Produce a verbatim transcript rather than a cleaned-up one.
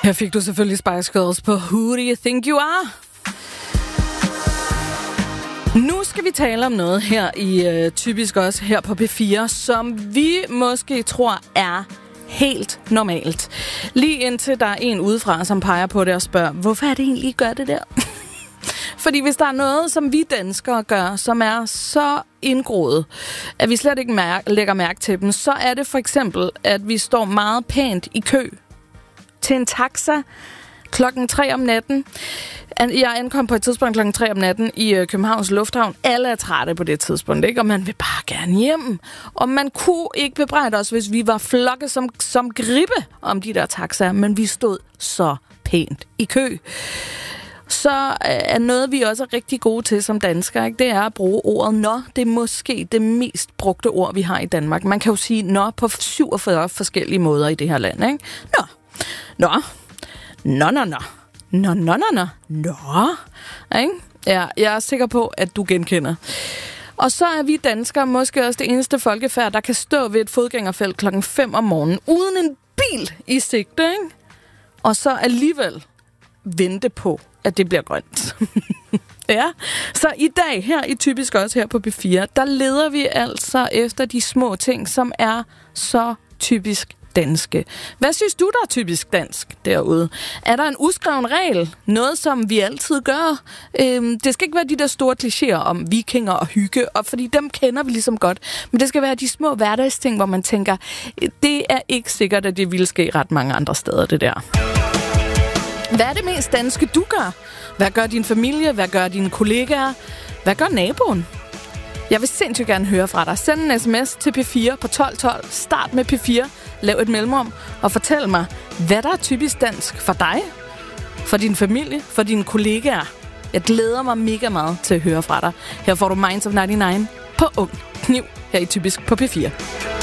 Her fik du selvfølgelig Spice Girls på Who Do You Think You Are? Nu skal vi tale om noget her i øh, Typisk også her på P fire, som vi måske tror er helt normalt. Lige indtil der er en udefra, som peger på det og spørger, hvorfor er det egentlig, I gør det der? Fordi hvis der er noget, som vi danskere gør, som er så indgroet, at vi slet ikke mær- lægger mærke til dem, så er det for eksempel, at vi står meget pænt i kø til en taxa klokken tre om natten. Jeg ankom på et tidspunkt klokken tre om natten i øh, Københavns Lufthavn. Alle er trætte på det tidspunkt, ikke? Og man vil bare gerne hjem. Og man kunne ikke bebrejde os, hvis vi var flokke som, som gribe om de der taxaer, men vi stod så pænt i kø. Så er noget, vi også er rigtig gode til som danskere, ikke? Det er at bruge ordet nå. Det er måske det mest brugte ord, vi har i Danmark. Man kan jo sige nå på syvogfyrre forskellige måder i det her land, ikke? Nå. Nå. Nå, nå, nå. Nå, nå, nå, nå. Nå. Ikke? Ja, jeg er sikker på, at du genkender. Og så er vi danskere måske også det eneste folkefærd, der kan stå ved et fodgængerfelt klokken fem om morgenen, uden en bil i sigte, ikke? Og så alligevel vente på, at det bliver grønt. Ja, så i dag her i Typisk også her på P fire, der leder vi altså efter de små ting, som er så typisk danske. Hvad synes du, der er typisk dansk derude? Er der en uskreven regel? Noget, som vi altid gør? Øhm, det skal ikke være de der store klichéer om vikinger og hygge, og fordi dem kender vi ligesom godt. Men det skal være de små hverdagsting, hvor man tænker, det er ikke sikkert, at det ville ske ret mange andre steder, det der. Hvad er det mest danske, du gør? Hvad gør din familie? Hvad gør dine kollegaer? Hvad gør naboen? Jeg vil sindssygt gerne høre fra dig. Send en sms til P fire på tolv tolv. Start med P fire. Lav et mellemrum og fortæl mig, hvad der er typisk dansk for dig, for din familie, for dine kollegaer. Jeg glæder mig mega meget til at høre fra dig. Her får du Minds of nioghalvfems på Ung Kniv her i Typisk på P fire.